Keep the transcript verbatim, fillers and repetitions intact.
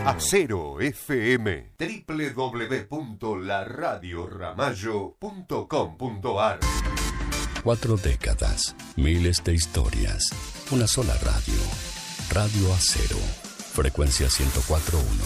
Acero F M, doble u doble u doble u punto la radio ramallo punto com punto a r. Cuatro décadas, miles de historias, una sola radio. Radio Acero, frecuencia ciento cuatro punto uno.